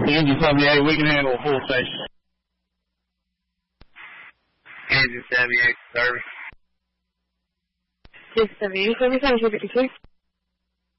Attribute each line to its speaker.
Speaker 1: Engine 78, we can handle a full station.
Speaker 2: Engine 78, service.
Speaker 3: Yes, 78, service, I'm here,